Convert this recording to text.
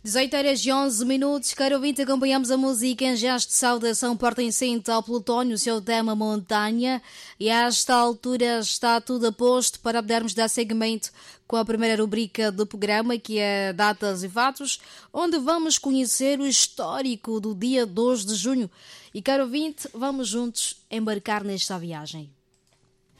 18h11, caro ouvinte, acompanhamos a música em gesto de saudação pertencente ao Plutónio, o seu tema Montanha, e a esta altura está tudo a posto para podermos dar seguimento com a primeira rubrica do programa, que é Datas e Fatos, onde vamos conhecer o histórico do dia 2 de junho. E, caro ouvinte, vamos juntos embarcar nesta viagem.